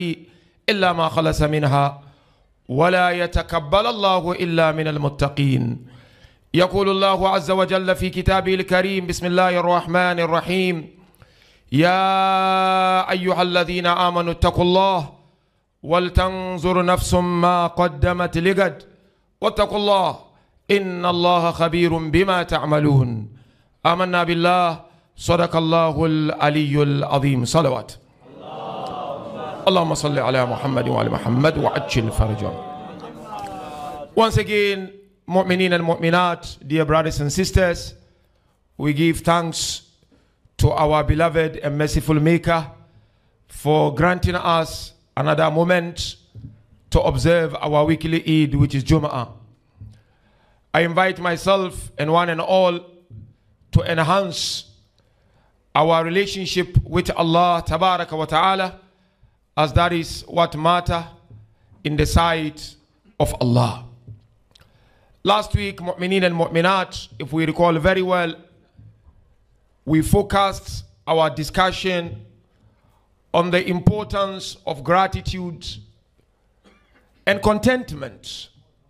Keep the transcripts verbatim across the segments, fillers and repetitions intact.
إلا ما خلص منها ولا يتقبل الله إلا من المتقين. يقول الله عز وجل في كتابه الكريم: بسم الله الرحمن الرحيم. يا أيها الذين آمنوا اتقوا الله ولتنظر نفس ما قدمت لغد واتقوا الله إن الله خبير بما تعملون. آمنا بالله. صدق الله العلي العظيم. صلوات. اللهم صل على محمد وعلى محمد وعجل فرجهم. Once again, mu'mineen and mu'minat, dear brothers and sisters, we give thanks to our beloved and merciful Maker for granting us another moment to observe our weekly Eid, which is Jum'ah. I invite myself and one and all to enhance our relationship with Allah Tabaraka wa Ta'ala, as that is what matters in the sight of Allah. Last week, mu'mineen and mu'minat, if we recall very well, we focused our discussion on the importance of gratitude and contentment,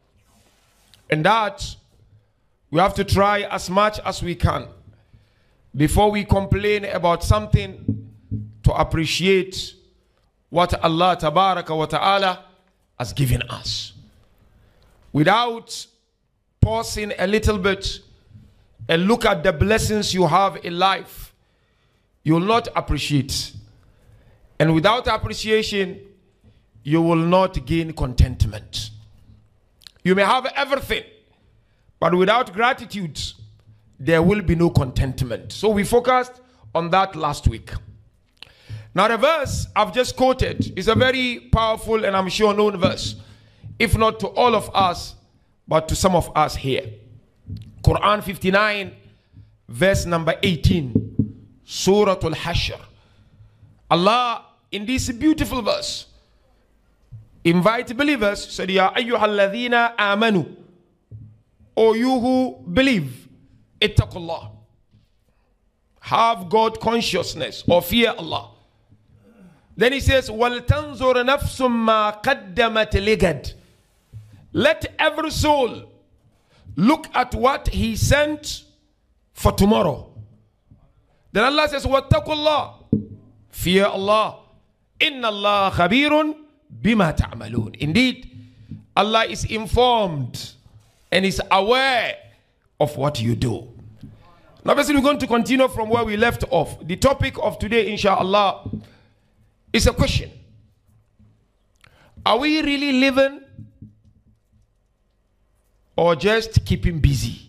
and that we have to try as much as we can before we complain about something to appreciate what Allah Tabaraka wa Ta'ala has given us. Without pausing a little bit and look at the blessings you have in life, you will not appreciate. And without appreciation, you will not gain contentment. You may have everything, but without gratitude, there will be no contentment. So we focused on that last week. Now the verse I've just quoted is a very powerful and I'm sure known verse, if not to all of us, but to some of us here. Quran fifty-nine, verse number eighteen, Surah Al-Hashr. Allah, in this beautiful verse, invite believers, said, Ya ayyuhalladhina amanu, O you who believe, ittaqullah, have God consciousness or fear Allah. Then he says, وَلْتَنْظُرْ نَفْسٌ مَا قَدَّمَتْ لِغَدْ. Let every soul look at what he sent for tomorrow. Then Allah says, وَاتَّقُوا اللَّهِ, fear Allah. إِنَّ اللَّهَ خَبِيرٌ بِمَا تَعْمَلُونَ. Indeed, Allah is informed and is aware of what you do. Now, basically, we're going to continue from where we left off. The topic of today, inshallah, is a question. Are we really living or just keeping busy?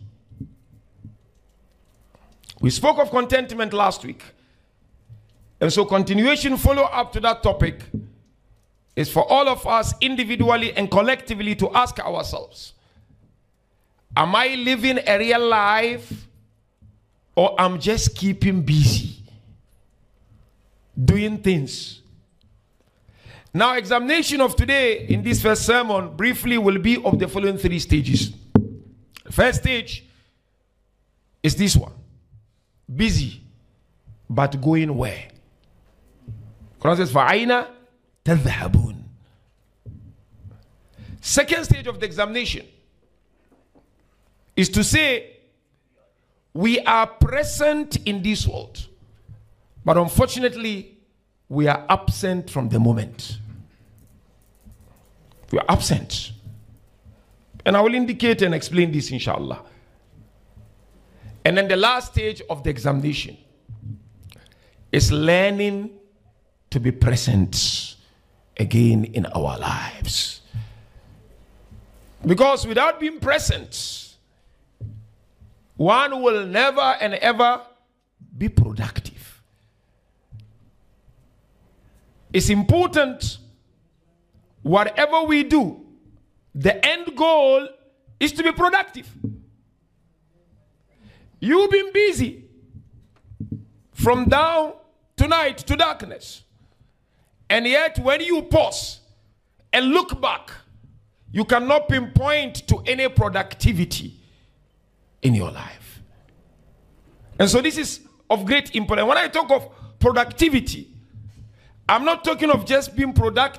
We spoke of contentment last week. And so continuation, follow up to that topic, is for all of us individually and collectively to ask ourselves, am I living a real life or I'm just keeping busy doing things? Now, examination of today in this first sermon briefly will be of the following three stages. First stage is this one: busy, but going where? Quran says, فَأَيْنَ تَذْهَبُونَ. Second stage of the examination is to say, we are present in this world, but unfortunately, we are absent from the moment. We are absent. And I will indicate and explain this, inshallah. And then the last stage of the examination is learning to be present again in our lives. Because without being present, one will never and ever be productive. It's important, whatever we do, the end goal is to be productive. You've been busy from dawn to night to darkness. And yet when you pause and look back, you cannot pinpoint to any productivity in your life. And so this is of great importance. When I talk of productivity, I'm not talking of just being productive